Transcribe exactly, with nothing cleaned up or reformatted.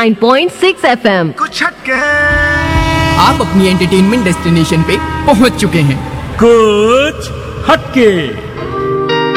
Nine point six F M. कुछ हटके आप अपनी एंटरटेनमेंट डेस्टिनेशन पे पहुंच चुके हैं। कुछ हटके।